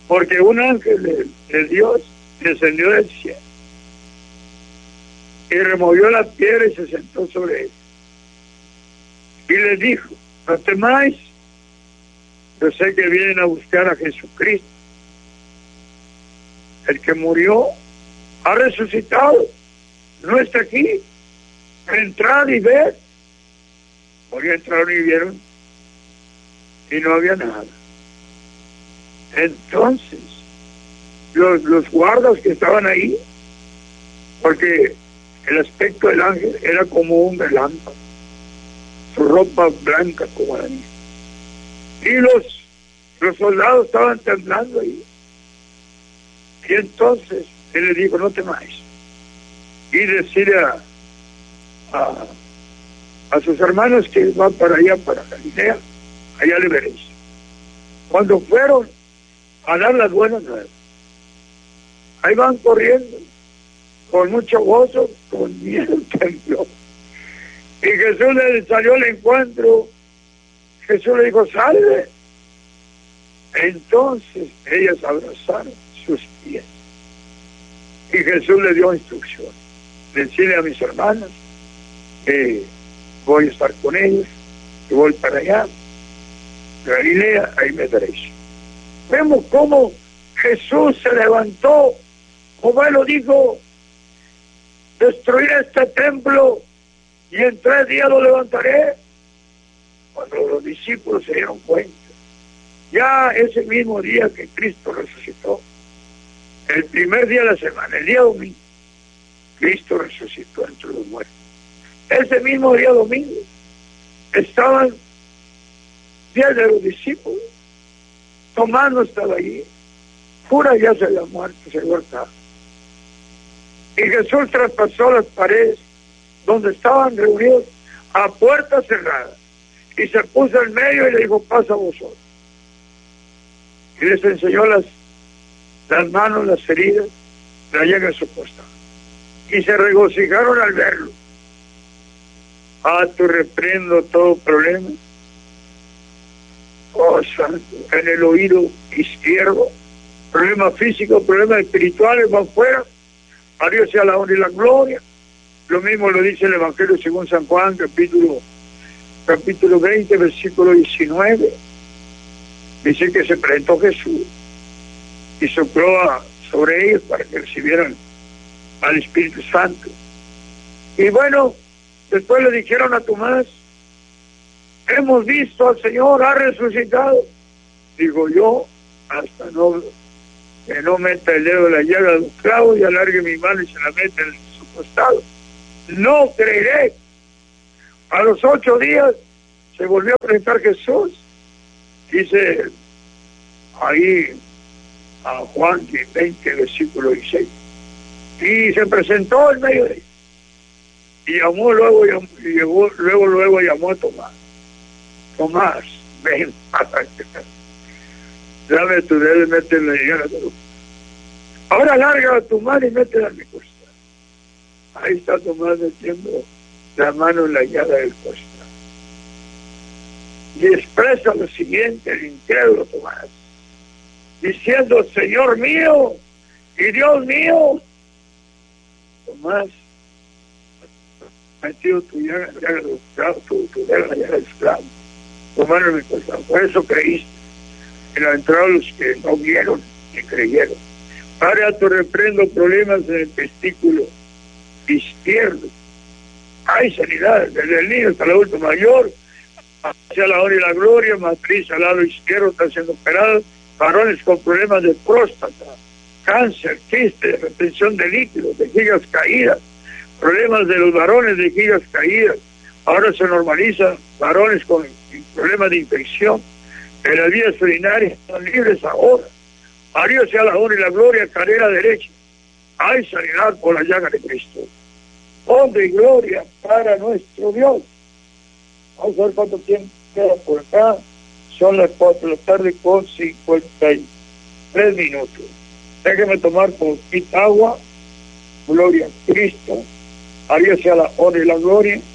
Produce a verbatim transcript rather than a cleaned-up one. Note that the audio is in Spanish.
porque un ángel de, de Dios descendió del cielo y removió la piedra y se sentó sobre él. Y les dijo: no temáis, yo sé que vienen a buscar a Jesucristo, el que murió, ha resucitado, no está aquí, entrad y ved. Hoy entraron y vieron y no había nada. Entonces los, los guardas que estaban ahí, porque el aspecto del ángel era como un relámpago, su ropa blanca como la nieve, y los, los soldados estaban temblando ahí. Y entonces él le dijo: no temáis, y decirle a, a, a sus hermanos que van para allá, para Galilea, allá le veréis. Cuando fueron a dar las buenas nuevas, ahí van corriendo con mucho gozo, con miedo tembló. Y Jesús le salió al encuentro. Jesús le dijo: salve. Entonces ellas abrazaron sus pies. Y Jesús le dio instrucción: decirle a mis hermanos que voy a estar con ellos, que voy para allá, Galilea, ahí me veréis. Vemos cómo Jesús se levantó, como él lo dijo: destruiré este templo y en tres días lo levantaré. Cuando los discípulos se dieron cuenta, ya ese mismo día que Cristo resucitó, el primer día de la semana, el día domingo, Cristo resucitó entre los muertos. Ese mismo día domingo estaban diez de los discípulos. Tomás no estaba allí, Judas ya se había muerto, se había ahorcado. Y Jesús traspasó las paredes donde estaban reunidos a puerta cerrada y se puso en medio y le dijo: pasa vosotros. Y les enseñó las, las manos, las heridas, la llaga en su costado. Y se regocijaron al verlo. Ah, tú reprendo todo problema. Oh, santo, en el oído izquierdo, problemas físicos, problemas espirituales van fuera. A Dios sea la honra y la gloria. Lo mismo lo dice el Evangelio según San Juan, capítulo, capítulo veinte, versículo diecinueve. Dice que se presentó Jesús y sopló a, sobre ellos para que recibieran al Espíritu Santo. Y bueno, después le dijeron a Tomás: hemos visto al Señor, ha resucitado. Digo yo, hasta no que no meta el dedo en la llaga de un clavo y alargue mi mano y se la meta en su costado, no creeré. A los ocho días se volvió a presentar Jesús, dice ahí a Juan veinte, versículo dieciséis, y se presentó en medio de ellos, y llamó luego, llamó, y llegó, luego, luego llamó a Tomás: Tomás, ven, dame tu dedo y métela en la llaga de los. Ahora larga tu mano y métela en mi costado. Ahí está Tomás metiendo la mano en la llaga del costado. Y expresa lo siguiente el incrédulo Tomás, diciendo: Señor mío y Dios mío. Tomás, metido tu llaga en la llaga del esclavo, tu, tu dedo en la llaga del esclavo, tu mano en mi costado. Por eso creíste. Y la entraron los que no vieron ni creyeron. Ahora te reprendo problemas en el testículo izquierdo. Hay sanidad, desde el niño hasta el adulto mayor, hacia la honra y la gloria. Matriz al lado izquierdo está siendo operada. Varones con problemas de próstata, cáncer, quiste, retención de líquidos, vejigas caídas, problemas de los varones de vejigas caídas. Ahora se normalizan varones con problemas de infección. En las vías urinarias están libres ahora. A Dios sea la honra y la gloria, carrera derecha. Hay sanidad por la llaga de Cristo. Honra y gloria para nuestro Dios. Vamos a ver cuánto tiempo queda por acá. Son las cuatro de la tarde con cincuenta y tres minutos. Déjeme tomar poquita agua. Gloria a Cristo. A Dios sea la honra y la gloria.